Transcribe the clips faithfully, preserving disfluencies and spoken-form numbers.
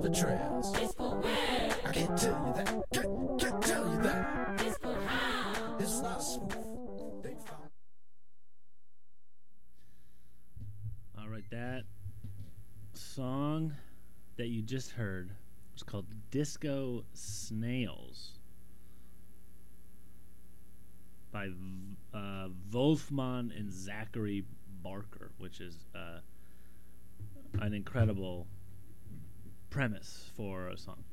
the trails. I can't tell you that. Can't, can't tell you that. It's not smooth. They found. All right, that song that you just heard was called Disco Snails by uh, Wolfman and Zachary Barker, which is uh, an incredible premise for a song.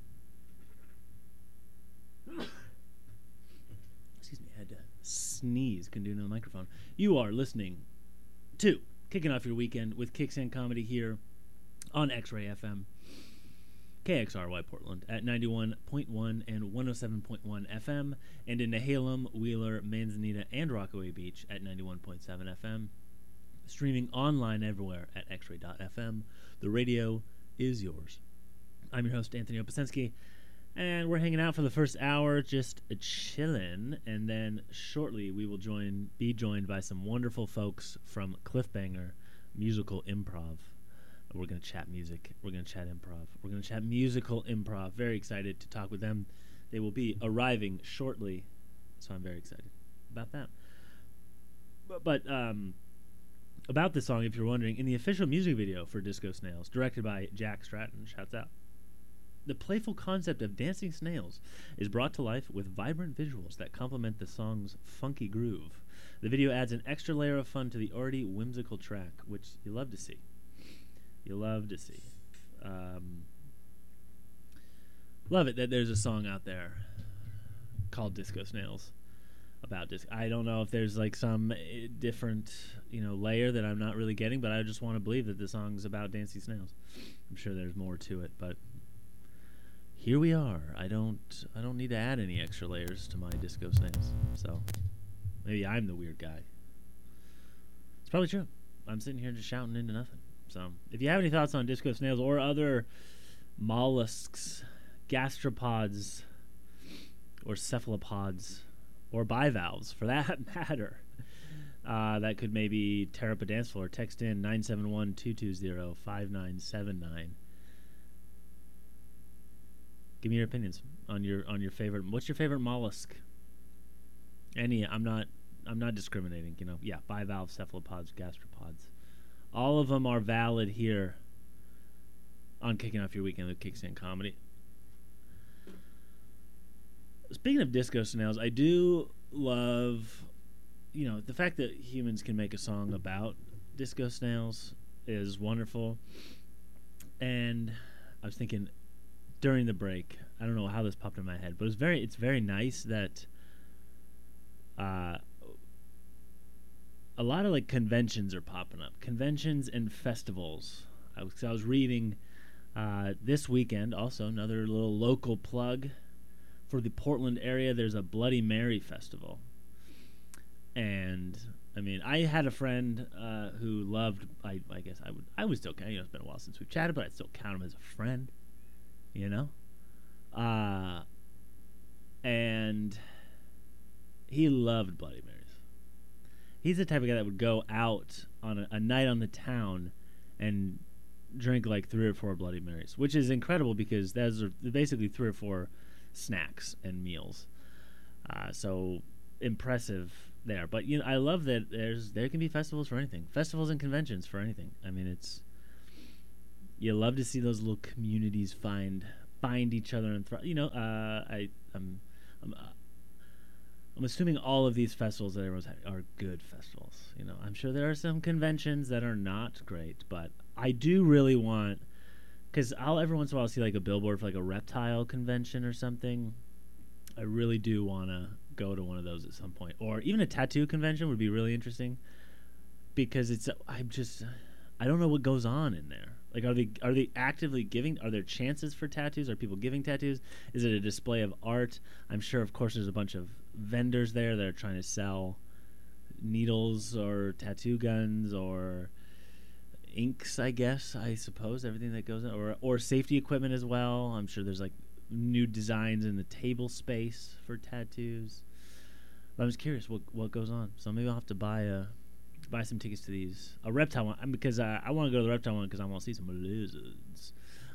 Excuse me, I had to sneeze. Couldn't do it on the microphone. You are listening to Kicking Off Your Weekend with Kickstand Comedy here on X-Ray F M, K X R Y Portland at ninety-one point one and one oh seven point one F M, and in Nehalem, Wheeler, Manzanita, and Rockaway Beach at ninety-one point seven F M. Streaming online everywhere at x ray dot f m. The radio is yours. I'm your host, Anthony Opasensky, and we're hanging out for the first hour, just chillin', and then shortly we will join, be joined by some wonderful folks from Cliffbanger Musical Improv. We're going to chat music. We're going to chat improv. We're going to chat musical improv. Very excited to talk with them. They will be arriving shortly, so I'm very excited about that. But, but um, about this song, if you're wondering, in the official music video for Disco Snails, directed by Jack Stratton, shouts out, the playful concept of dancing snails is brought to life with vibrant visuals that complement the song's funky groove. The video adds an extra layer of fun to the already whimsical track, which you love to see. You love to see. Um, love it that there's a song out there called Disco Snails about disc. I don't know if there's like some uh, different, you know, layer that I'm not really getting, but I just want to believe that the song's about dancing snails. I'm sure there's more to it, but here we are. I don't I don't need to add any extra layers to my Disco Snails. So maybe I'm the weird guy. It's probably true. I'm sitting here just shouting into nothing. So if you have any thoughts on Disco Snails or other mollusks, gastropods, or cephalopods, or bivalves for that matter, uh, that could maybe tear up a dance floor, text in nine seven one, two two zero, five nine seven nine. Give me your opinions on your on your favorite. What's your favorite mollusk? Any? I'm not. I'm not discriminating. You know. Yeah. Bivalves, cephalopods, gastropods. All of them are valid here on Kicking Off Your Weekend with Kickstand Comedy. Speaking of Disco Snails, I do love, you know, the fact that humans can make a song about Disco Snails is wonderful. And I was thinking during the break, I don't know how this popped in my head, but it's very, it's very nice that uh, a lot of like conventions are popping up, conventions and festivals. I was, I was reading uh, this weekend, also another little local plug for the Portland area. There's a Bloody Mary festival, and I mean, I had a friend uh, who loved. I, I guess I would, I would still count. You know, it's been a while since we've chatted, but I'd still count him as a friend. You know, uh, and he loved Bloody Marys. He's the type of guy that would go out on a, a night on the town and drink like three or four Bloody Marys, which is incredible because those are basically three or four snacks and meals. Uh, so impressive there. But you know, I love that there's there can be festivals for anything, festivals and conventions for anything. I mean, it's you love to see those little communities find find each other and thrive. You know, uh, I I'm I'm, uh, I'm assuming all of these festivals that everyone's having are good festivals. You know, I'm sure there are some conventions that are not great, but I do really want, because I'll every once in a while see like a billboard for like a reptile convention or something. I really do want to go to one of those at some point, or even a tattoo convention would be really interesting, because it's I'm just I don't know what goes on in there. Like, are they are they actively giving? Are there chances for tattoos? Are people giving tattoos? Is it a display of art? I'm sure, of course, there's a bunch of vendors there that are trying to sell needles or tattoo guns or inks, I guess, I suppose, everything that goes in, or or safety equipment as well. I'm sure there's like new designs in the table space for tattoos. But I'm just curious what what goes on. So maybe I'll have to buy a buy some tickets to these a reptile one, because uh, I want to go to the reptile one because I want to see some lizards.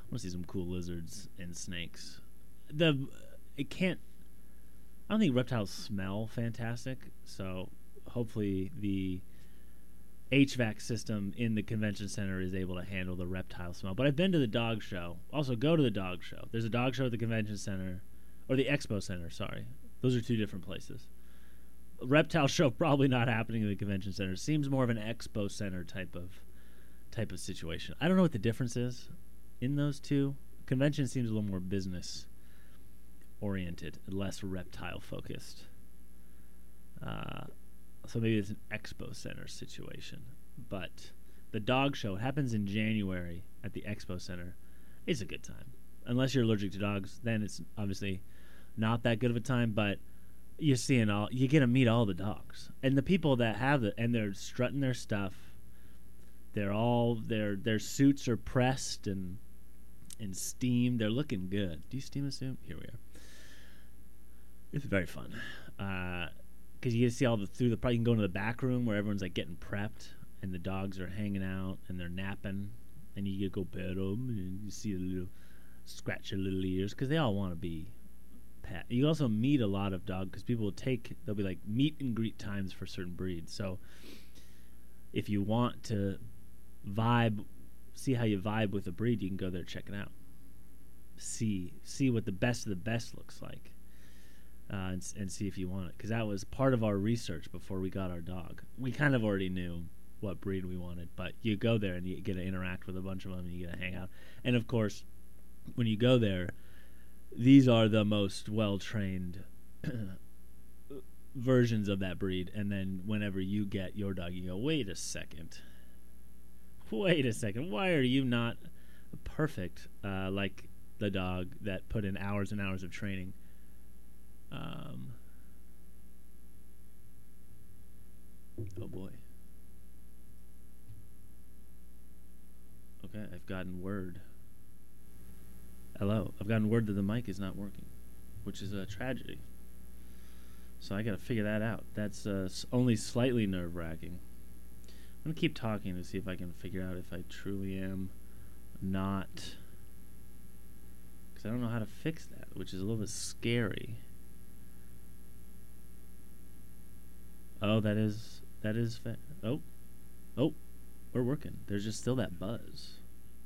want to see some cool lizards and snakes. The it can't. I don't think reptiles smell fantastic, so hopefully the H V A C system in the convention center is able to handle the reptile smell. But I've been to the dog show. Also, go to the dog show. There's a dog show at the convention center, or the expo center, sorry. Those are two different places. A reptile show probably not happening in the convention center. Seems more of an expo center type of type of situation. I don't know what the difference is in those two. Convention seems a little more business oriented, less reptile focused. Uh, so maybe it's an expo center situation. But the dog show happens in January at the expo center. It's a good time. Unless you're allergic to dogs, then it's obviously not that good of a time, but you're seeing all, you get to meet all the dogs. And the people that have it, and they're strutting their stuff. They're all, their their suits are pressed and and steamed. They're looking good. Do you steam a suit? Here we are. It's very fun. Uh, because you get to see all the through the. You can go into the back room where everyone's like getting prepped, and the dogs are hanging out and they're napping, and you get to go pet them, and you see a little scratch their little ears because they all want to be pet. You also meet a lot of dogs because people will take. There'll be like meet and greet times for certain breeds. So if you want to vibe, see how you vibe with a breed, you can go there check it out. See see what the best of the best looks like. Uh, and, and see if you want it, because that was part of our research before we got our dog. We kind of already knew what breed we wanted, but you go there and you get to interact with a bunch of them and you get to hang out. And of course, when you go there, these are the most well-trained versions of that breed. And then whenever you get your dog, you go, wait a second. Wait a second. Why are you not perfect uh, like the dog that put in hours and hours of training? Um, oh boy. Okay, I've gotten word. Hello, I've gotten word that the mic is not working, which is a tragedy. So I gotta figure that out. That's uh, only slightly nerve-wracking. I'm gonna keep talking to see if I can figure out if I truly am not, because I don't know how to fix that, which is a little bit scary. Oh, that is that is fa- oh, oh, we're working. There's just still that buzz.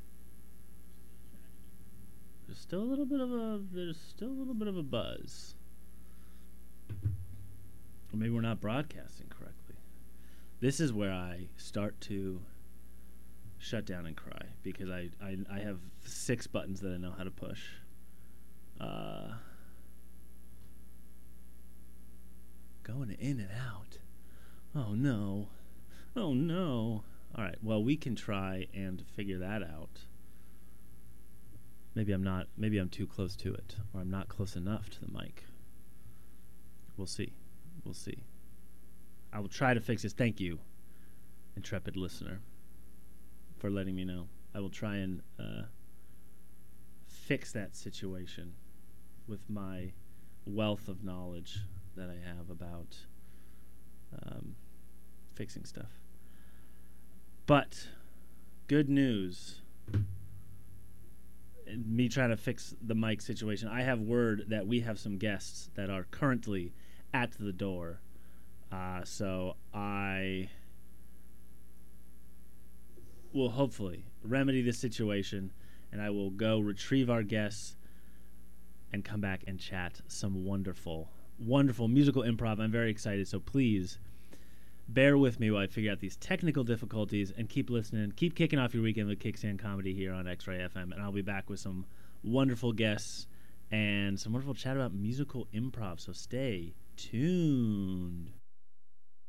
There's still a little bit of a there's still a little bit of a buzz. Or maybe we're not broadcasting correctly. This is where I start to shut down and cry because I I, I have six buttons that I know how to push. Uh, going in and out. Oh no. Oh no. Alright, well we can try and figure that out. Maybe I'm not maybe I'm too close to it, or I'm not close enough to the mic. We'll see. We'll see. I will try to fix this. Thank you, intrepid listener, for letting me know. I will try and uh, fix that situation with my wealth of knowledge that I have about um, fixing stuff. But good news. Me trying to fix the mic situation. I have word that we have some guests that are currently at the door. Uh, so I will hopefully remedy this situation, and I will go retrieve our guests and come back and chat some wonderful, wonderful musical improv. I'm very excited, so please bear with me while I figure out these technical difficulties, and keep listening. Keep kicking off your weekend with Kickstand Comedy here on X-Ray F M, and I'll be back with some wonderful guests and some wonderful chat about musical improv, so stay tuned.